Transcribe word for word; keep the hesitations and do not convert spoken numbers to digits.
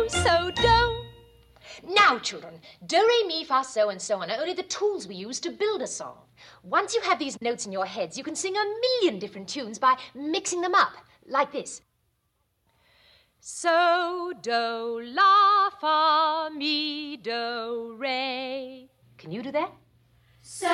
so, do. Now, children, do, re, mi, fa, so, and so on are only the tools we use to build a song. Once you have these notes in your heads, you can sing a million different tunes by mixing them up, like this. So, do, la, fa, mi, do, re. Can you do that? So